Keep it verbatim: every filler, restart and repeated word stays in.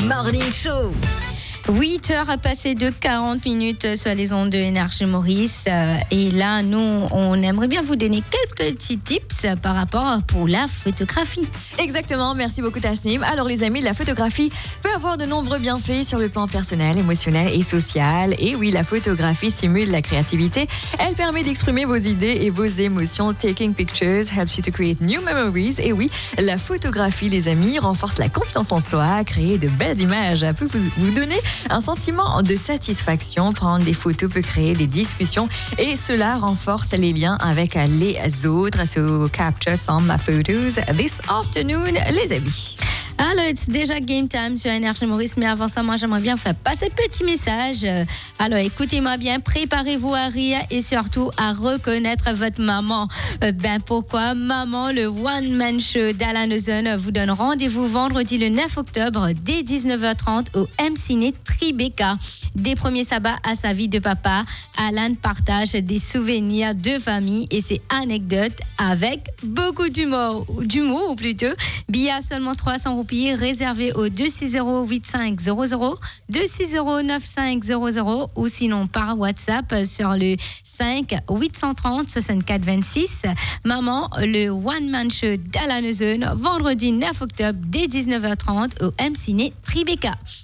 Morning Show. huit heures à passer de quarante minutes sur les ondes de Énergie Maurice. Et là, nous, on aimerait bien vous donner quelques petits tips par rapport pour la photographie. Exactement, merci beaucoup Tasnim. Alors les amis, la photographie peut avoir de nombreux bienfaits sur le plan personnel, émotionnel et social. Et oui, la photographie stimule la créativité. Elle permet d'exprimer vos idées et vos émotions. Taking pictures helps you to create new memories. Et oui, la photographie, les amis, renforce la confiance en soi, créer de belles images. Elle peut vous, vous donner un sentiment de satisfaction. Prendre des photos peut créer des discussions et cela renforce les liens avec les autres. So capture some photos this afternoon, les amis. Alors, c'est déjà game time sur Énergie Maurice, mais avant ça, moi, j'aimerais bien faire passer petit message. Alors, écoutez-moi bien, préparez-vous à rire et surtout à reconnaître votre maman. Ben, pourquoi? Maman, le One Man Show d'Alan Ozone vous donne rendez-vous vendredi le neuf octobre dès dix-neuf heures trente au M Ciné Tribeca. Des premiers sabbats à sa vie de papa, Alan partage des souvenirs de famille et ses anecdotes avec beaucoup d'humour, d'humour ou plutôt. Billets à seulement trois cents roupies réservé au deux six zéro huit cinq zéro zéro, deux six zéro neuf cinq zéro zéro ou sinon par WhatsApp sur le cinq huit cent trente soixante-quatre vingt-six. Maman, le One Man Show d'Alan Ozone, vendredi neuf octobre dès dix-neuf heures trente au M Ciné Tribeca.